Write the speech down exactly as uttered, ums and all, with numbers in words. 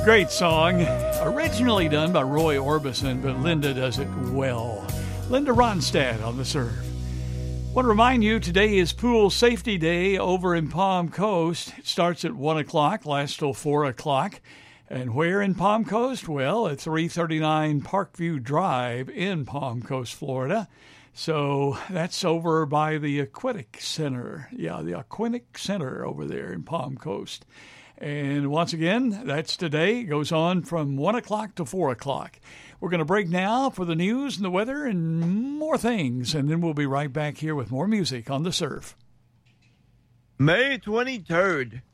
Great song. Originally done by Roy Orbison, but Linda does it well. Linda Ronstadt on the Surf. Want to remind you, today is Pool Safety Day over in Palm Coast. It starts at one o'clock, lasts till four o'clock. And where in Palm Coast? Well, at three thirty-nine Parkview Drive in Palm Coast, Florida. So that's over by the Aquatic Center. Yeah, the Aquatic Center over there in Palm Coast. And once again, that's today. It goes on from one o'clock to four o'clock. We're going to break now for the news and the weather and more things. And then we'll be right back here with more music on the Surf. May twenty-third.